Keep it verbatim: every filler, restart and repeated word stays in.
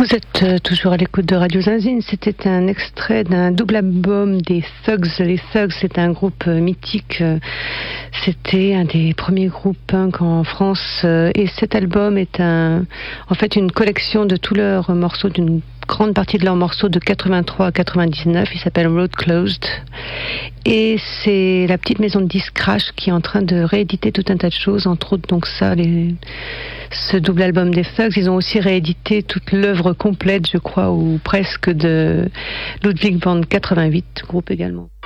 Vous êtes euh, toujours à l'écoute de Radio Zinzine. C'était un extrait d'un double album des Thugs. Les Thugs, c'est un groupe euh, mythique. Euh, c'était un des premiers groupes punk en France. Euh, et cet album est un, en fait une collection de tous leurs morceaux, d'une grande partie de leurs morceaux de quatre-vingt-trois à quatre-vingt-dix-neuf. Il s'appelle Road Closed. Et c'est la petite maison de disques Crash qui est en train de rééditer tout un tas de choses, entre autres donc ça, les, ce double album des Thugs. Ils ont aussi réédité toute l'œuvre complète, je crois, ou presque, de Ludwig van quatre-vingt-huit, groupe également.